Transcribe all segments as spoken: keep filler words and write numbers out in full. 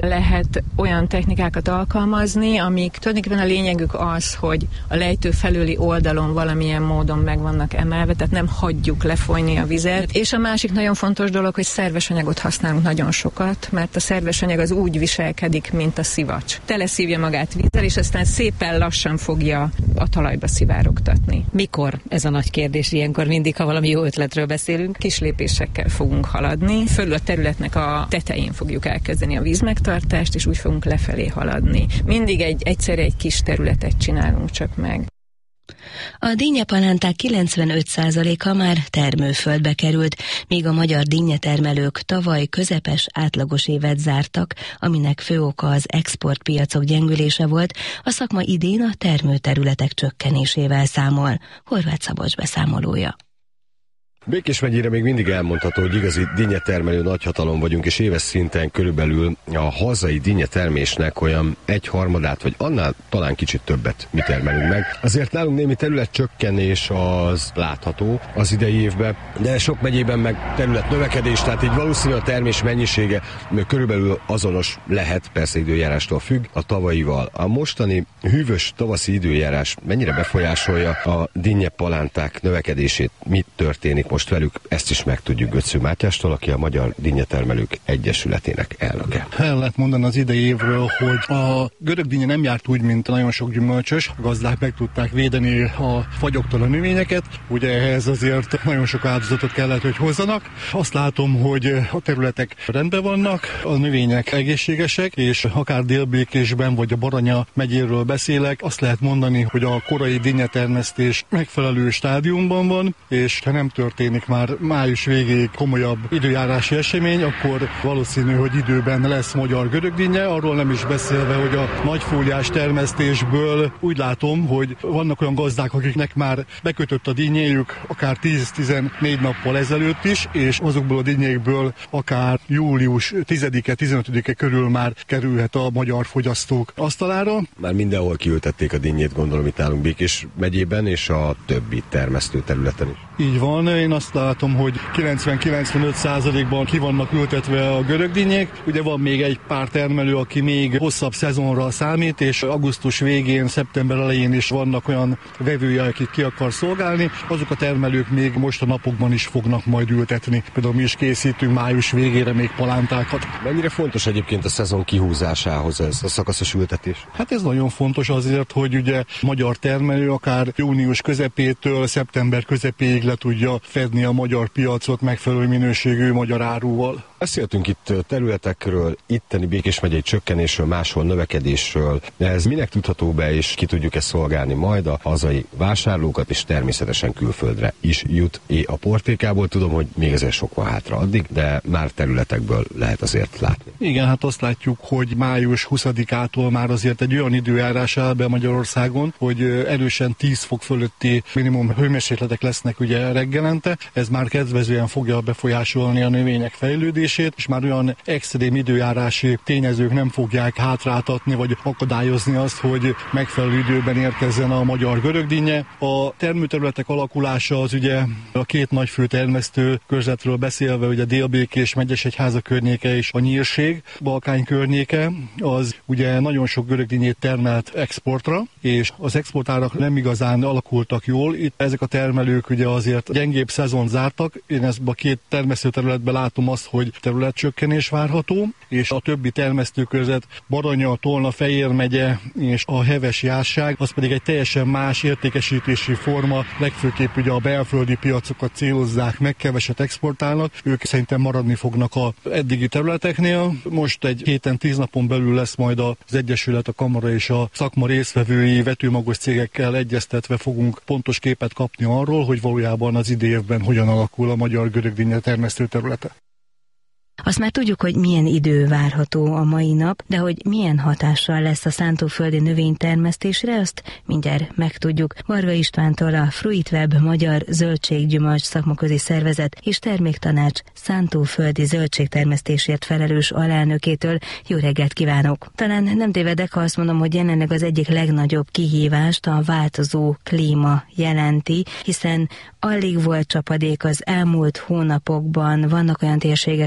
Lehet olyan technikákat alkalmazni, amik tulajdonképpen a lényegük az, hogy a lejtő felüli oldalon valamilyen módon meg vannak emelve, tehát nem hagyjuk lefolyni a vizet. És a másik nagyon fontos dolog, hogy szerves anyagot használunk nagyon sokat, mert a szerves anyag az úgy viselkedik, mint a szivacs. Teleszívja magát vízzel, és aztán szépen lassan fogja a talajba szivárogtatni. Mikor? Ez a nagy kérdés ilyenkor mindig, ha valami jó ötletről beszélünk. Kis lépésekkel fogunk haladni. Fölül a területnek a tetején fogjuk elkezdeni a vízmegtartást, és úgy fogunk lefelé haladni. Mindig egy, egyszerre egy kis területet csinálunk csak meg. A dinnyepalánták kilencvenöt százaléka már termőföldbe került, míg a magyar dinnyetermelők tavaly közepes átlagos évet zártak, aminek fő oka az exportpiacok gyengülése volt, a szakma idén a termőterületek csökkenésével számol. Horváth Szabolcs beszámolója. Békés megyére még mindig elmondható, hogy igazi dinnyetermelő nagyhatalom vagyunk, és éves szinten körülbelül a hazai dinnyetermésnek olyan egyharmadát, vagy annál talán kicsit többet mi termelünk meg. Azért nálunk némi területcsökkenés az látható az idei évben, de sok megyében meg területnövekedés, tehát így valószínű a termés mennyisége körülbelül azonos lehet, persze időjárástól függ, a tavalyival. A mostani hűvös tavaszi időjárás mennyire befolyásolja a dinnyepalánták növekedését, mit történik most velük, ezt is megtudjuk Götző Mátyástól, aki a Magyar Dinnyetermelők Egyesületének elnöke. El lehet mondani az idei évről, hogy a görög dinnye nem járt úgy, mint nagyon sok gyümölcsös. A gazdák meg tudták védeni a fagyoktól a növényeket. Ugye ehhez azért nagyon sok áldozatot kellett, hogy hozzanak. Azt látom, hogy a területek rendben vannak, a növények egészségesek, és akár Dél-Békésben vagy a Baranya megyéről beszélek, azt lehet mondani, hogy a korai dinnyetermesztés megfelelő stádiumban van, és ha nem történik már május végéig komolyabb időjárási esemény, akkor valószínű, hogy időben lesz magyar görög dinnye, arról nem is beszélve, hogy a nagyfóliás termesztésből úgy látom, hogy vannak olyan gazdák, akiknek már bekötött a dinnyéjük akár tíz-tizennégy nappal ezelőtt is, és azokból a dinnyékből akár július tizedike, tizenötödike körül már kerülhet a magyar fogyasztók asztalára. Már mindenhol kiültették a dinnyét, gondolom itt nálunk Békés megyében, és a többi termesztő területen is. Így van, én azt látom, hogy kilencven-kilencvenöt százalékban ki vannak ültetve a görög dinnyék. Ugye van még egy pár termelő, aki még hosszabb szezonra számít, és augusztus végén, szeptember elején is vannak olyan vevője, akik ki akar szolgálni. Azok a termelők még most a napokban is fognak majd ültetni. Például mi is készítünk május végére még palántákat. Mennyire fontos egyébként a szezon kihúzásához ez a szakaszos ültetés? Hát ez nagyon fontos azért, hogy ugye magyar termelő akár június közepétől szeptember közepéig le tudja fedni a magyar piacot megfelelő minőségű magyar áruval. Beszéltünk itt területekről, itteni Békés megyei csökkenésről, máshol növekedésről, de ez minek tudható be, és ki tudjuk ezt szolgálni majd a hazai vásárlókat, és természetesen külföldre is jut a portékából. Tudom, hogy még ezért sok van hátra addig, de már területekből lehet azért látni. Igen, hát azt látjuk, hogy május huszadikától már azért egy olyan időjárás áll be Magyarországon, hogy erősen tíz fok fölötti minimum hőmérsékletek lesznek ugye reggelente. Ez már kedvezően fogja befolyásolni a növények fejlődését, és már olyan extrém időjárási tényezők nem fogják hátráltatni, vagy akadályozni azt, hogy megfelelő időben érkezzen a magyar görög dinnye. A termőterületek alakulása az ugye a két nagy fő termesztő körzetről beszélve, ugye Dél-Békés, Megyesegyháza környéke és a Nyírség, Balkány környéke, az ugye nagyon sok görög dinnyét termelt exportra, és az exportárak nem igazán alakultak jól. Itt ezek a termelők ugye azért gyengébb szezon zártak. Én ezt a két termesztőterületben látom azt, hogy területcsökkenés várható, és a többi termesztőkörzet, Baranya, Tolna, Fejér megye és a Heves Járság, az pedig egy teljesen más értékesítési forma, legfőképp ugye a belföldi piacokat célozzák meg, keveset exportálnak, ők szerintem maradni fognak az eddigi területeknél. Most egy héten, tíz napon belül lesz majd az Egyesület, a Kamara és a szakma résztvevői vetőmagos cégekkel egyeztetve fogunk pontos képet kapni arról, hogy valójában az idei évben hogyan alakul a magyar görög dinnye termesztő területe. Azt már tudjuk, hogy milyen idő várható a mai nap, de hogy milyen hatással lesz a szántóföldi növénytermesztésre, azt mindjárt megtudjuk. Varga Istvántól, a Fruitweb Magyar Zöldséggyümölcs Szakmaközi Szervezet és Terméktanács szántóföldi zöldségtermesztésért felelős alelnökétől. Jó reggelt kívánok! Talán nem tévedek, ha azt mondom, hogy jelenleg az egyik legnagyobb kihívást a változó klíma jelenti, hiszen alig volt csapadék az elmúlt hónapokban, vannak olyan térségek, ahol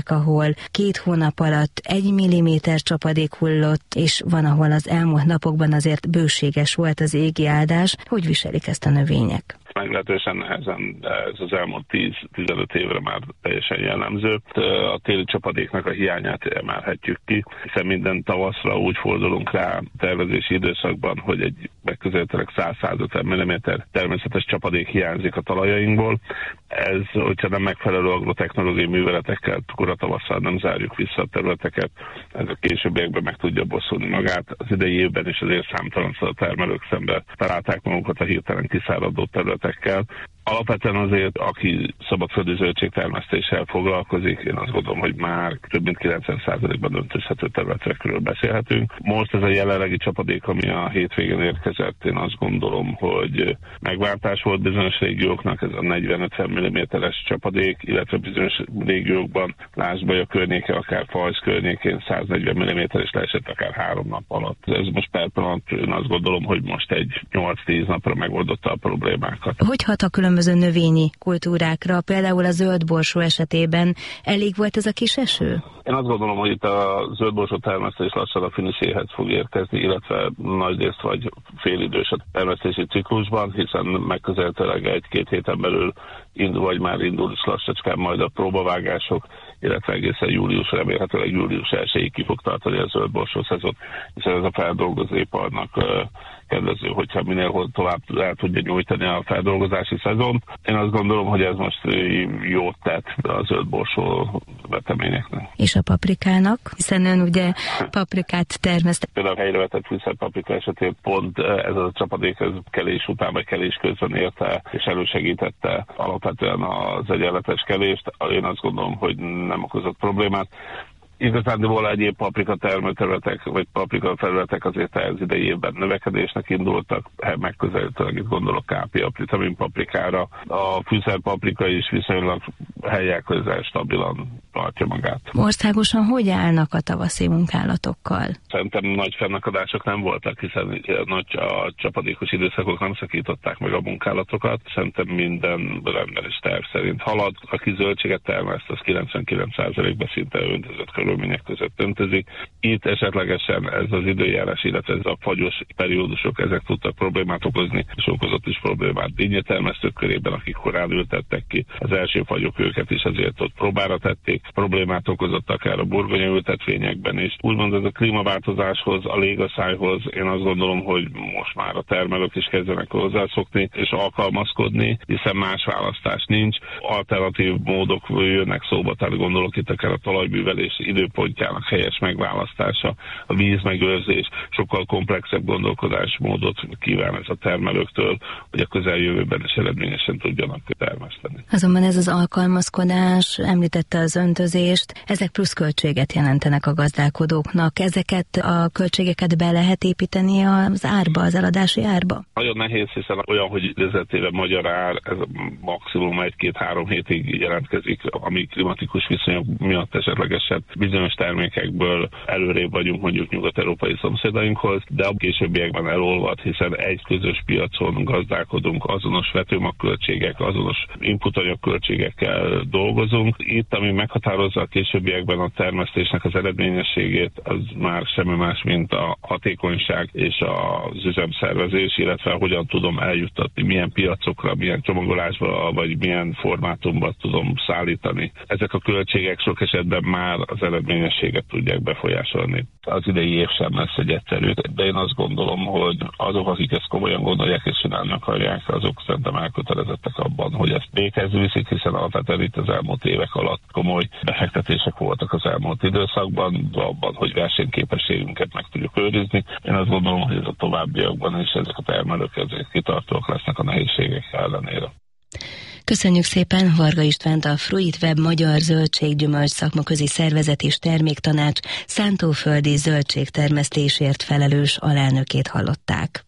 ahol két hónap alatt egy milliméter csapadék hullott, és van, ahol az elmúlt napokban azért bőséges volt az égi áldás. Hogy viselik ezt a növények? Meglehetősen nehezen, de ez az elmúlt tíz-tizenöt évre már teljesen jellemző. A téli csapadéknak a hiányát emelhetjük ki, hiszen minden tavaszra úgy fordulunk rá tervezési időszakban, hogy egy megközelítőleg száz-százötven milliméter természetes csapadék hiányzik a talajainkból. Ez, hogyha nem megfelelő agrotechnológiai műveletekkel kora tavasszal nem zárjuk vissza a területeket, ez a későbbiekben meg tudja bosszulni magát. Az idei évben is azért számtalanszor a termelők szemben találták magukat a hirtelen kiszáradó területekkel. Alapvetően azért, aki szabadföldi zöldségtermesztéssel foglalkozik, én azt gondolom, hogy már több mint kilencven százalékban öntözhető területekről beszélhetünk. Most ez a jelenlegi csapadék, ami a hétvégén érkezett, én azt gondolom, hogy megváltás volt bizonyos régióknak, ez a negyven-ötven milliméteres csapadék, illetve bizonyos régiókban, Lásd-Baja a környéke, akár Fajsz környékén száznegyven milliméter is leesett akár három nap alatt. Ez most per pillanat, én azt gondolom, hogy most egy nyolc-tíz napra megoldotta a problémákat. Hogy hat a különböző növényi kultúrákra, például a zöldborsó esetében elég volt ez a kis eső? Én azt gondolom, hogy itt a zöldborsó termesztés lassan a finiséhez fog érkezni, illetve nagyrészt vagy félidős a termesztési ciklusban, hiszen megközelítőleg egy-két héten belül indul, vagy már indul is lassacskán majd a próbavágások, illetve egészen július, remélhetőleg július elsejéig ki fog tartani a zöldborsó szezon, hiszen ez a feldolgozóiparnak kedvező, hogyha minél tovább el tudja nyújtani a feldolgozási szezon. Én azt gondolom, hogy ez most jót tett a zöldborsó veteményeknek. És a paprikának, hiszen ön ugye paprikát termeszt. Például a helyre vetett fűszerpaprika esetén pont ez a csapadék ez kelés után, vagy kelés közben érte, és elősegítette alapvetően az egyenletes kelést. Én azt gondolom, hogy nem okozott problémát. Igazándiból egyéb paprika termőterületek, vagy paprika felületek azért az idei évben növekedésnek indultak, megközelítőleg itt gondolok kápia, vitamin paprikára. A fűszerpaprika is viszonylag helyek közel stabilan tartja magát. Országosan hogy állnak a tavaszi munkálatokkal? Szerintem nagy fennakadások nem voltak, hiszen nagy a csapadékos időszakok nem szakították meg a munkálatokat. Szerintem minden rendben és terv szerint halad. Aki zöldséget termeszt, az kilencvenkilenc százalékban szinte öntözött körülmények között öntözik. Itt esetlegesen ez az időjárás, illetve ez a fagyos periódusok, ezek tudtak problémát okozni, és okozott is problémát dinnyetermesztők körében, akik korán ültettek ki. Az első fagyok őket is azért ott próbára tették, problémát okozott akár a burgonya ültetvényekben is. Úgymond ez a klímaváltozáshoz, a légaszályhoz, én azt gondolom, hogy most már a termelők is kezdenek hozzászokni és alkalmazkodni, hiszen más választás nincs. Alternatív módok jönnek szóba, tehát gondolok itt akár a talajművelés időpontjának helyes megválasztása, a vízmegőrzés, sokkal komplexebb gondolkodásmódot kíván ez a termelőktől, hogy a közeljövőben is eredményesen tudjanak termeszteni. Azonban ez az alkalmazkodás, említette az öntözést, ezek plusz költséget jelentenek a gazdálkodóknak. Ezeket a költségeket be lehet építeni az árba, az eladási árba? Nagyon nehéz, hiszen olyan, hogy idézetéve magyar ár, ez maximum egy-két-három hétig jelentkezik, ami klimatikus viszonyok miatt esetlegesen bizonyos termékekből előrébb vagyunk mondjuk nyugat-európai szomszédainkhoz, de a későbbiekben elolvad, hiszen egy közös piacon gazdálkodunk, azonos vetőmagköltségek, azonos inputanyagköltségekkel dolgozunk. Itt, ami meghatározza a későbbiekben a termesztésnek az eredményességét, az már semmi más, mint a hatékonyság és az üzemszervezés, illetve hogyan tudom eljuttatni, milyen piacokra, milyen csomagolásba, vagy milyen formátumban tudom szállítani. Ezek a költségek sok esetben már az eredményességet tudják befolyásolni. Az idei év sem lesz egy egyszerű, de én azt gondolom, hogy azok, akik ezt komolyan gondolják és csinálni akarják, azok szerintem elkötelezettek abban, hogy ezt véghez viszik, hiszen alapvetően itt az elmúlt évek alatt komoly befektetések voltak az elmúlt időszakban, abban, hogy versenyképességünket meg tudjuk őrizni. Én azt gondolom, hogy ez a továbbiakban is ezek a termelők ezek kitartóak lesznek a nehézségek ellenére. Köszönjük szépen Varga Istvánt, a Fruitweb Magyar Zöldséggyümölcs Szakmaközi Szervezet és Terméktanács szántóföldi zöldségtermesztésért felelős alelnökét hallották.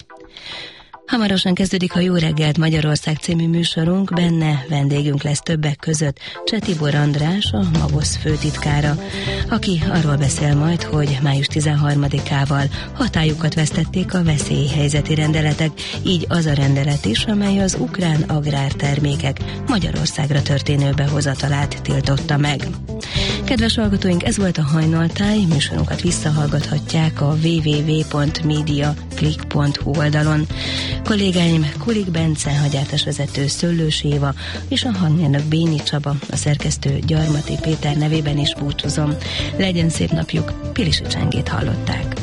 Hamarosan kezdődik a Jó reggelt Magyarország című műsorunk, benne vendégünk lesz többek között Cseh Tibor András, a MAVOSZ főtitkára, aki arról beszél majd, hogy május tizenharmadikával hatályukat vesztették a veszélyhelyzeti rendeletek, így az a rendelet is, amely az ukrán agrártermékek Magyarországra történő behozatalát tiltotta meg. Kedves hallgatóink, ez volt a Hajnaltáj, műsorunkat visszahallgathatják a double-u double-u double-u pont media click pont hu oldalon. Kollégáim Kulik Bence, a gyártásvezető Szöllős Éva és a hangmérnök Bényi Csaba, a szerkesztő Gyarmati Péter nevében is búcsúzom. Legyen szép napjuk, Pilisi Csengét hallották.